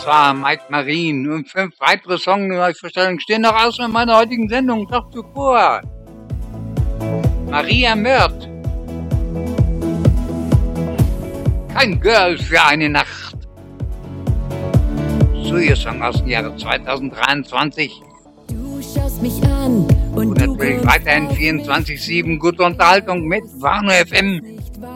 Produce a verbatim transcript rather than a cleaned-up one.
Das war Mike Marine und fünf weitere Song-Neuvorstellungen stehen noch aus in meiner heutigen Sendung. Doch zuvor Maria Mört. Kein Girl für eine Nacht. So ihr Song aus dem Jahre zweitausenddreiundzwanzig. Du schaust mich an und, Und natürlich weiterhin vierundzwanzig sieben gute Unterhaltung mit Warner F M.